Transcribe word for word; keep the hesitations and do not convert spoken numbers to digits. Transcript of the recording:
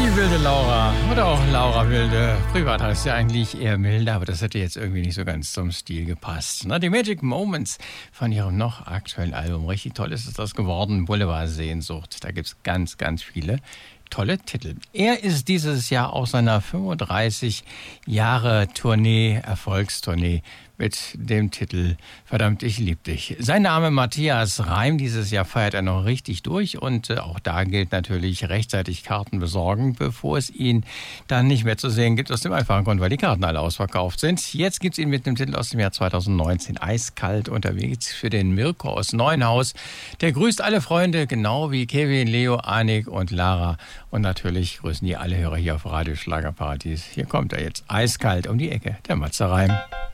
Die wilde Laura oder auch Laura Wilde. Privat heißt sie eigentlich eher milde, aber das hätte jetzt irgendwie nicht so ganz zum Stil gepasst. Na, die Magic Moments von ihrem noch aktuellen Album. Richtig toll ist es das geworden. Boulevard Sehnsucht. Da gibt es ganz, ganz viele tolle Titel. Er ist dieses Jahr auf seiner fünfunddreißig Jahre Tournee, Erfolgstournee mit dem Titel Verdammt, ich lieb dich. Sein Name Matthias Reim. Dieses Jahr feiert er noch richtig durch und äh, auch da gilt natürlich rechtzeitig Karten besorgen, bevor es ihn dann nicht mehr zu sehen gibt, aus dem einfachen Grund, weil die Karten alle ausverkauft sind. Jetzt gibt es ihn mit einem Titel aus dem Jahr zweitausendneunzehn, eiskalt unterwegs für den Mirko aus Neuenhaus. Der grüßt alle Freunde, genau wie Kevin, Leo, Annik und Lara. Und natürlich grüßen die alle Hörer hier auf Radio Schlagerparadies. Hier kommt er jetzt eiskalt um die Ecke, der Matze Reim.